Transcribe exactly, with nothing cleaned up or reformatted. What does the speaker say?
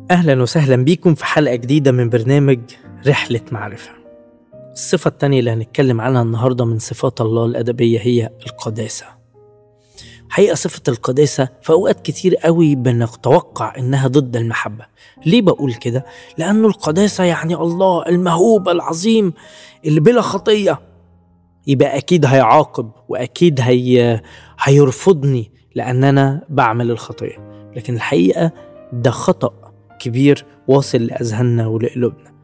أهلا وسهلا بيكم في حلقة جديدة من برنامج رحلة معرفة. الصفة التانية اللي هنتكلم عنها النهاردة من صفات الله الأدبية هي القداسة. حقيقة صفة القداسة في أوقات كتير قوي بنتوقع إنها ضد المحبة. ليه بقول كده؟ لأنه القداسة يعني الله المهوب العظيم اللي بلا خطية، يبقى أكيد هيعاقب وأكيد هي... هيرفضني لأن أنا بعمل الخطية. لكن الحقيقة ده خطأ كبير واصل لأذهاننا ولقلوبنا.